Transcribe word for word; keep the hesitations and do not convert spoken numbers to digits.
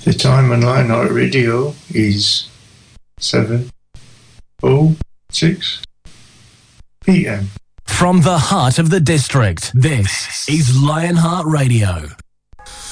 The time on Lionheart Radio is seven oh six p.m. From the heart of the district, this is Lionheart Radio.